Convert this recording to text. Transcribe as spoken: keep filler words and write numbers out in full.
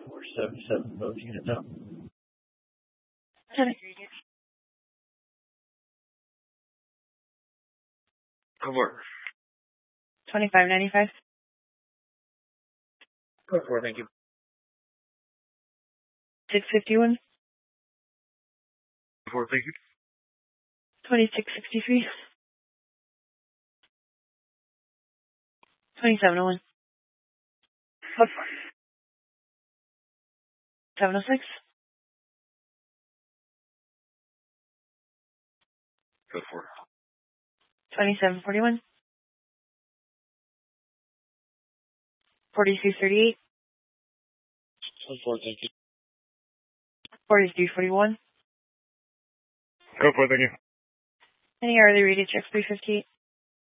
four seventy-seven, those units out. Go for it. twenty-five ninety-five. Go for it, thank you. six fifty-one. Go for it, thank you. twenty-six sixty-three. twenty-seven oh one. Go for it. seven oh six. Go for it. twenty-seven forty-one. forty-two thirty-eight. Go for it, thank you. forty-three forty-one. Go for it, thank you. Any hourly rated check three fifty-eight.